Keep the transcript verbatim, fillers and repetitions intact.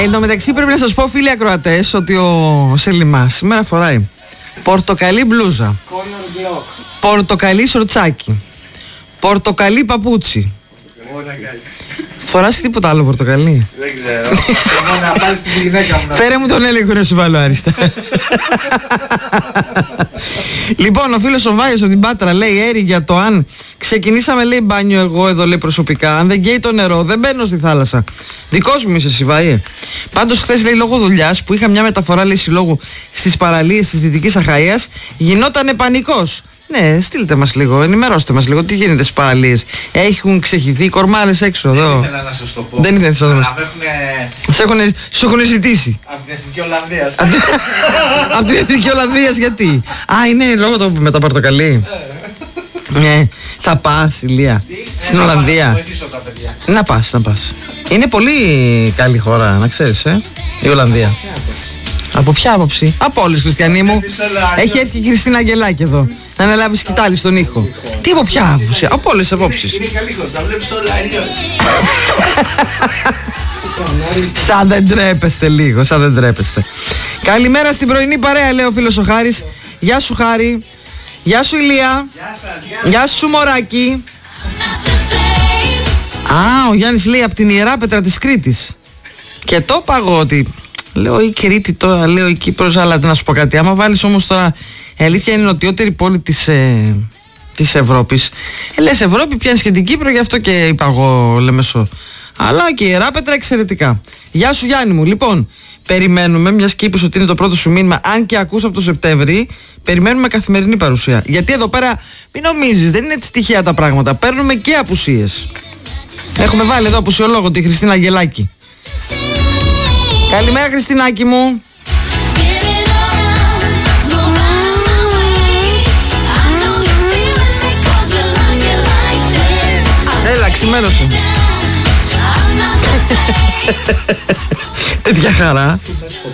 Εν τω μεταξύ πρέπει να σας πω, φίλοι ακροατές, ότι ο Σελιμάς σήμερα φοράει πορτοκαλί μπλούζα, πορτοκαλί σορτσάκι, πορτοκαλί παπούτσι. Φοράς τίποτα άλλο πορτοκαλί? Δεν ξέρω. Θέλω να πάρεις τη γυναίκα μου. Φέρε μου τον έλεγχο να σου βάλω άριστα. Λοιπόν, ο φίλος ο Βάιος από την Πάτρα λέει έρη για το αν ξεκινήσαμε, λέει, μπάνιο εγώ εδώ, λέει, προσωπικά. Αν δεν καίει το νερό, δεν μπαίνω στη θάλασσα. Δικός μου είσαι εσύ, Βάιε. Πάντως χθες, λέει, λόγω δουλειάς που είχα μια μεταφορά, λέει, συλλόγου στις παραλίες της Δυτικής Αχαΐας, γινότανε πανικός. Ναι, στείλτε μας λίγο, ενημερώστε μας λίγο τι γίνεται στις παραλίες. Έχουν ξεχυθεί οι κορμάλες έξω εδώ. Δεν ήθελα να σας το πω. Δεν ήθελα να σας το πω. Σε έχουν, σου έχουν ζητήσει. Από την Εθνική Ολλανδία. Από την Εθνική Ολλανδία, γιατί? Α, είναι λόγω το με τα πορτοκαλί. Ναι, θα πας, Ηλία, στην Ολλανδία. Να πας, να πας. Είναι πολύ καλή χώρα, να ξέρεις, ε, η Ολλανδία. Από ποια άποψη? Από όλες, Χριστιανή μου. Έχει έρθει η Χριστίνα Αγγελάκη εδώ να αναλάβει σκητάλη στον ήχο. Τι από ποια άποψη? Από όλες τις απόψεις. Είναι καλή χώρα, τα βλέπεις όλα αλλιώς. Σαν δεν τρέπεστε λίγο, σαν δεν τρέπεστε. Καλημέρα στην πρωινή παρέα, λέει ο φίλος ο Χάρης. Γεια σου, Χάρη. Γεια σου, Ηλία. Γεια σου, Μωράκι. Α, ο Γιάννης λέει από την Ιεράπετρα της Κρήτης. Και το παγώ ότι λέω η Κρήτη τώρα, λέω η Κύπρος, αλλά να σου πω κάτι. Άμα βάλεις όμως τώρα, η αλήθεια είναι η νοτιότερη πόλη της, ε, της Ευρώπης. Ε, λες Ευρώπη, πιάνεις και την Κύπρο, γι' αυτό και είπα εγώ Λεμεσό. Αλλά και η Ιεράπετρα εξαιρετικά. Γεια σου, Γιάννη μου. Λοιπόν, περιμένουμε, μιας και είπες ότι είναι το πρώτο σου μήνυμα, αν και ακούς από το Σεπτέμβρη, περιμένουμε καθημερινή παρουσία. Γιατί εδώ πέρα, μην νομίζεις, δεν είναι έτσι τυχαία τα πράγματα. Παίρνουμε και απουσίες. Έχουμε βάλει εδώ απουσιολόγο τη Χριστίνα Αγγελάκη. Καλημέρα, Χριστινάκη μου. Έλα, ξημέρωσε. Τέτοια χαρά.